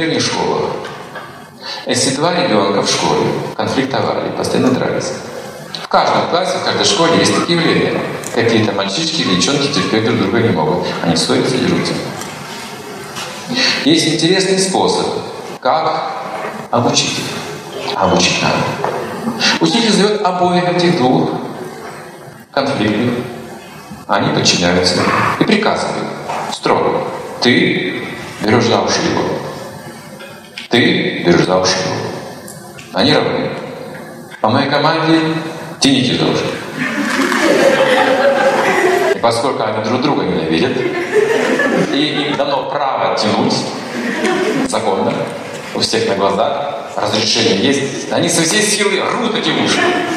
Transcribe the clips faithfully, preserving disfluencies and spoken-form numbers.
древних школах. Если два ребенка в школе конфликтовали, постоянно дрались, в каждом классе, в каждой школе есть такие явления. Какие-то мальчишки или девчонки терпеть друг друга не могут. Они ссорятся и дерутся. Есть интересный способ, как обучить их. Обучить надо. Учитель зовет обоих этих двух конфликтных. Они подчиняются и приказывают строго. Ты берешь за уши его. Ты берешь за уши его. Они равны. По моей команде тяните за уши. И поскольку они друг друга ненавидят, и им дано право тянуть законно, у всех на глазах, разрешение есть, они со всей силы рвут эти уши.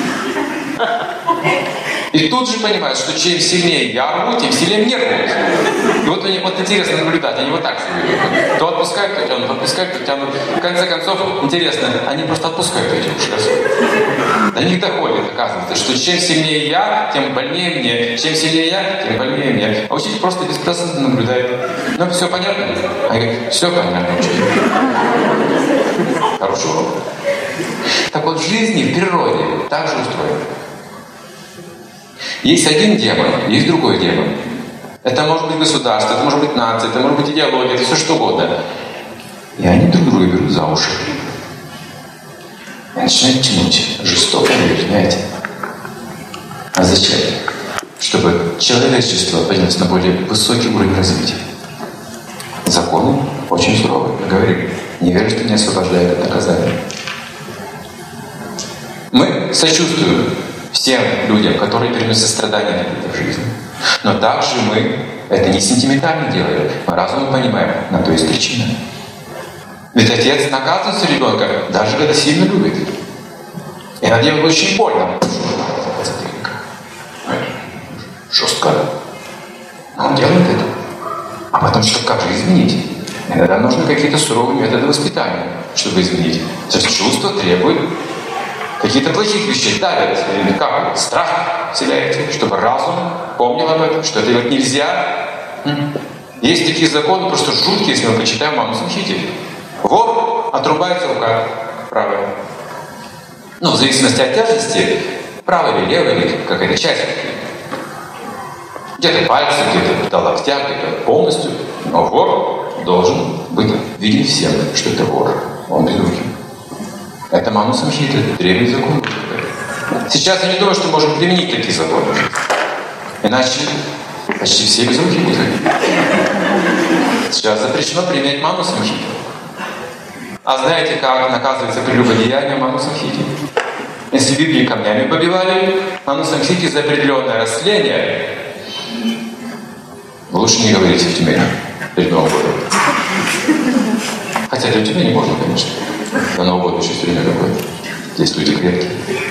И тут же понимают, что чем сильнее я рву, тем сильнее мне рвут. И вот они, вот интересно наблюдать, они вот так себе делают. То отпускают, то тянут, отпускают, то тянут. В конце концов, интересно, они просто отпускают эти уши. До них доходит, оказывается, что чем сильнее я, тем больнее мне. Чем сильнее я, тем больнее мне. А учитель просто беспроцентно наблюдает. Ну, все понятно? Они говорят, все понятно, учитель. Хорошо. Так вот, в жизни, в природе так же устроено. Есть один демон, есть другой демон. Это может быть государство, это может быть нация, это может быть идеология, это все что угодно. И они друг друга берут за уши. И начинают тянуть. Жестоко, знаете. А зачем? Чтобы человечество поднялось на более высокий уровень развития. Законы очень суровые. Мы говорим, невежество не освобождает от наказания. Мы сочувствуем всем людям, которые переносят страдания в жизни. Но также мы это не сентиментально делаем. Мы разумом понимаем, на то есть причина. Ведь отец наказывает своего ребенка, даже когда сильно любит. И иногда ему очень больно. Жестко. Но он делает это. А потом что, как же изменить? Иногда нужны какие-то суровые методы воспитания, чтобы изменить. То есть чувство требует какие-то плохих вещей, давят, или как страх вселяете, чтобы разум помнил об этом, что это делать нельзя. Есть такие законы, просто жуткие, если мы почитаем Маму Самхите. Вор, отрубается рука правая. Ну, в зависимости от тяжести, правая или левая, или какая-то часть. Где-то пальцы, где-то до локтя, где-то полностью. Но вор должен быть виден всем, что это вор. Он без руки. Это Маму Самхита, древний закон. Сейчас я не думаю, что можем применить такие законы. Иначе почти все без руки будут. Сейчас запрещено применять Маму Самхиту. А знаете, как наказывается прелюбодеяние Маму Самхите? Если в Библии камнями побивали, Маму Самхите за определенное растление, лучше не говорите в Тюмени перед Новым годом. Хотя для Тюмени можно, конечно. На Новый год еще все время какое-то. Здесь люди крепкие.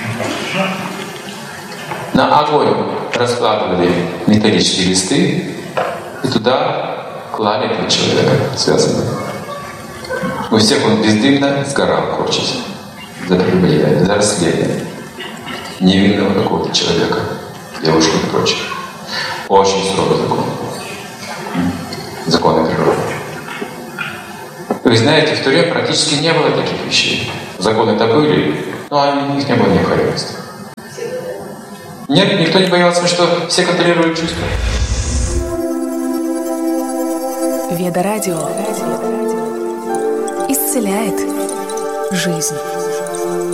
На огонь раскладывали металлические листы и туда клали этого человека, связанного. У всех он бездымно сгорал, корчась. За прелюбодеяние, за расследование невинного какого-то человека, девушку и прочее. Очень суровый закон. Законы природы. Вы знаете, в Туре практически не было таких вещей. Законы-то были, но у них не было необходимости. Нет, никто не боялся, что все контролируют чувства. Веда Радио исцеляет жизнь.